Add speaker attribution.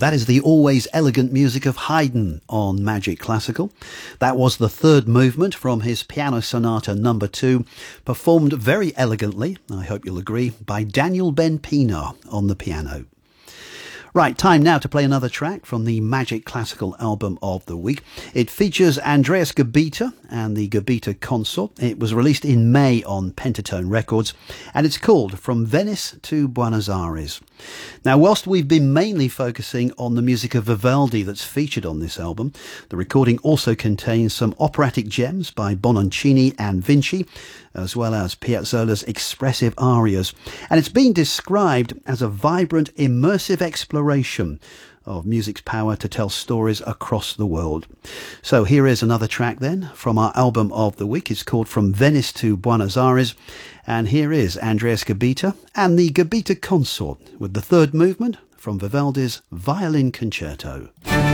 Speaker 1: That is the always elegant music of Haydn on Magic Classical. That was the third movement from his Piano Sonata No. 2, performed very elegantly, I hope you'll agree, by Daniel Ben Pienaar on the piano. Right, time now to play another track from the Magic Classical album of the week. It features Andreas Gabita and the Gabita Consort. It was released in May on Pentatone Records, and it's called From Venice to Buenos Aires. Now, whilst we've been mainly focusing on the music of Vivaldi that's featured on this album, the recording also contains some operatic gems by Bononcini and Vinci, as well as Piazzolla's expressive arias. And it's been described as a vibrant, immersive exploration of music's power to tell stories across the world. So here is another track then from our album of the week. It's called From Venice to Buenos Aires. And here is Andreas Gabita and the Gabita Consort with the third movement from Vivaldi's Violin Concerto.